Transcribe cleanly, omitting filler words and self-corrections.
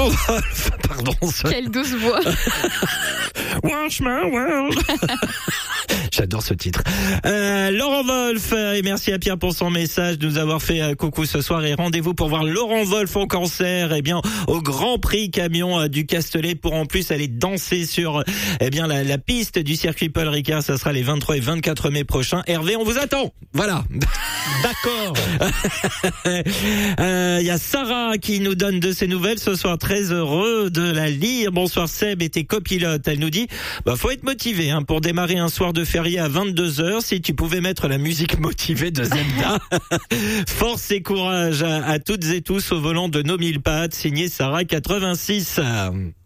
Laurent Wolf, pardon. Quelle douce voix. Watch my world. J'adore ce titre. Laurent Wolf, et merci à Pierre pour son message, de nous avoir fait coucou ce soir, et rendez-vous pour voir Laurent Wolf en concert, au Grand Prix Camion du Castellet, pour en plus aller danser sur, la piste du circuit Paul Ricard. Ça sera les 23 et 24 mai prochains. Hervé, on vous attend. Voilà. D'accord. Il y a Sarah qui nous donne de ses nouvelles ce soir, très heureux de la lire. Bonsoir Seb et tes copilotes. Elle nous dit, faut être motivé, pour démarrer un soir de férié à 22h, si tu pouvais mettre la musique motivée de Zelda. Force et courage à toutes et tous au volant de nos 1000 pattes, signé Sarah 86.